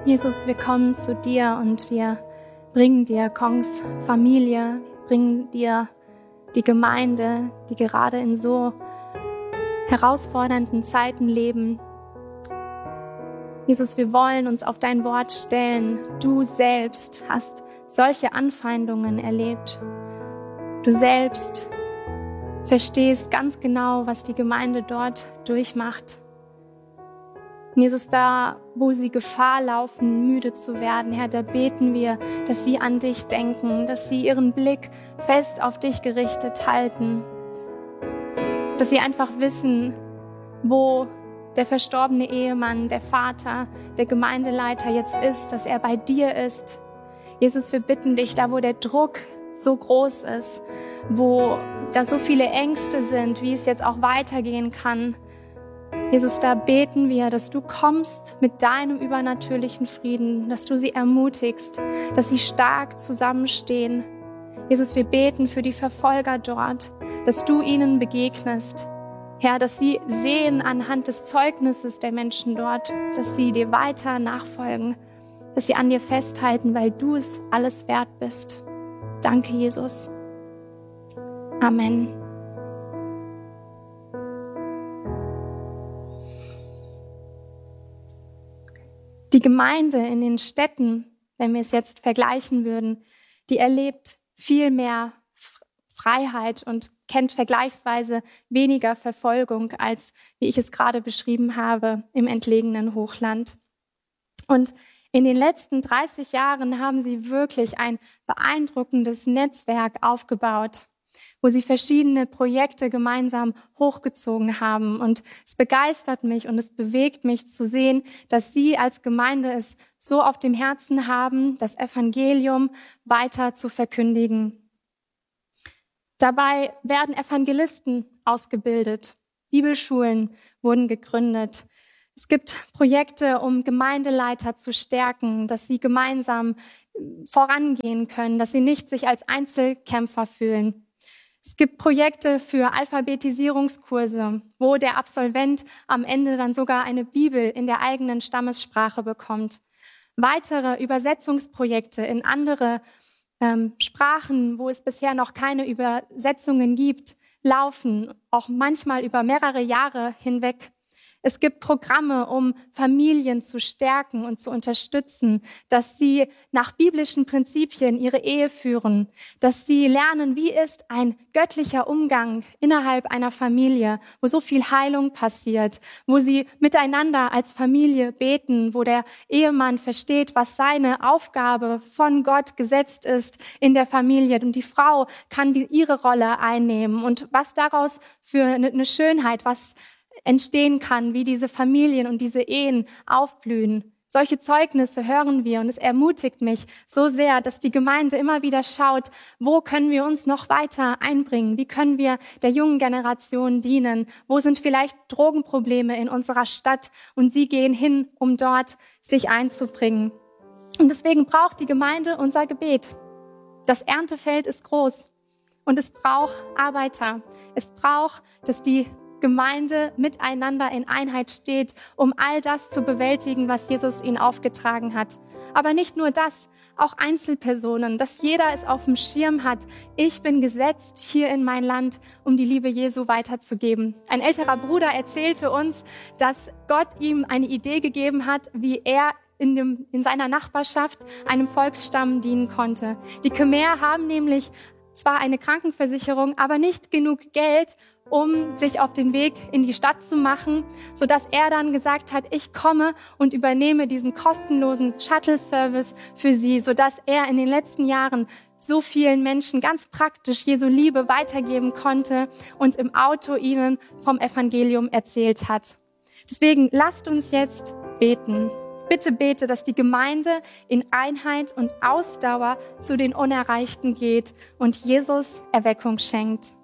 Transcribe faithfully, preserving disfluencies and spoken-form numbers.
Jesus, wir kommen zu dir und wir bringen dir Kongs Familie, bringen dir die Gemeinde, die gerade in so herausfordernden Zeiten leben. Jesus, wir wollen uns auf dein Wort stellen. Du selbst hast solche Anfeindungen erlebt. Du selbst verstehst ganz genau, was die Gemeinde dort durchmacht. Und Jesus, da, wo sie Gefahr laufen, müde zu werden, Herr, da beten wir, dass sie an dich denken, dass sie ihren Blick fest auf dich gerichtet halten, dass sie einfach wissen, wo der verstorbene Ehemann, der Vater, der Gemeindeleiter jetzt ist, dass er bei dir ist. Jesus, wir bitten dich, da wo der Druck so groß ist, wo da so viele Ängste sind, wie es jetzt auch weitergehen kann. Jesus, da beten wir, dass du kommst mit deinem übernatürlichen Frieden, dass du sie ermutigst, dass sie stark zusammenstehen. Jesus, wir beten für die Verfolger dort, dass du ihnen begegnest. Herr, dass sie sehen anhand des Zeugnisses der Menschen dort, dass sie dir weiter nachfolgen, dass sie an dir festhalten, weil du es alles wert bist. Danke, Jesus. Amen. Die Gemeinde in den Städten, wenn wir es jetzt vergleichen würden, die erlebt viel mehr Freiheit und kennt vergleichsweise weniger Verfolgung als, wie ich es gerade beschrieben habe, im entlegenen Hochland. Und in den letzten dreißig Jahren haben sie wirklich ein beeindruckendes Netzwerk aufgebaut, wo sie verschiedene Projekte gemeinsam hochgezogen haben. Und es begeistert mich und es bewegt mich zu sehen, dass sie als Gemeinde es so auf dem Herzen haben, das Evangelium weiter zu verkündigen. Dabei werden Evangelisten ausgebildet, Bibelschulen wurden gegründet. Es gibt Projekte, um Gemeindeleiter zu stärken, dass sie gemeinsam vorangehen können, dass sie nicht sich als Einzelkämpfer fühlen. Es gibt Projekte für Alphabetisierungskurse, wo der Absolvent am Ende dann sogar eine Bibel in der eigenen Stammessprache bekommt. Weitere Übersetzungsprojekte in andere ähm, Sprachen, wo es bisher noch keine Übersetzungen gibt, laufen, auch manchmal über mehrere Jahre hinweg. Es gibt Programme, um Familien zu stärken und zu unterstützen, dass sie nach biblischen Prinzipien ihre Ehe führen, dass sie lernen, wie ist ein göttlicher Umgang innerhalb einer Familie, wo so viel Heilung passiert, wo sie miteinander als Familie beten, wo der Ehemann versteht, was seine Aufgabe von Gott gesetzt ist in der Familie und die Frau kann die, ihre Rolle einnehmen und was daraus für eine Schönheit, was entstehen kann, wie diese Familien und diese Ehen aufblühen. Solche Zeugnisse hören wir und es ermutigt mich so sehr, dass die Gemeinde immer wieder schaut, wo können wir uns noch weiter einbringen? Wie können wir der jungen Generation dienen? Wo sind vielleicht Drogenprobleme in unserer Stadt? Und sie gehen hin, um dort sich einzubringen. Und deswegen braucht die Gemeinde unser Gebet. Das Erntefeld ist groß und es braucht Arbeiter. Es braucht, dass die Gemeinde miteinander in Einheit steht, um all das zu bewältigen, was Jesus ihnen aufgetragen hat. Aber nicht nur das, auch Einzelpersonen, dass jeder es auf dem Schirm hat. Ich bin gesetzt hier in mein Land, um die Liebe Jesu weiterzugeben. Ein älterer Bruder erzählte uns, dass Gott ihm eine Idee gegeben hat, wie er in, dem, in seiner Nachbarschaft einem Volksstamm dienen konnte. Die Khmer haben nämlich zwar eine Krankenversicherung, aber nicht genug Geld, um sich auf den Weg in die Stadt zu machen, sodass er dann gesagt hat, ich komme und übernehme diesen kostenlosen Shuttle-Service für sie, sodass er in den letzten Jahren so vielen Menschen ganz praktisch Jesu Liebe weitergeben konnte und im Auto ihnen vom Evangelium erzählt hat. Deswegen lasst uns jetzt beten. Bitte bete, dass die Gemeinde in Einheit und Ausdauer zu den Unerreichten geht und Jesus Erweckung schenkt.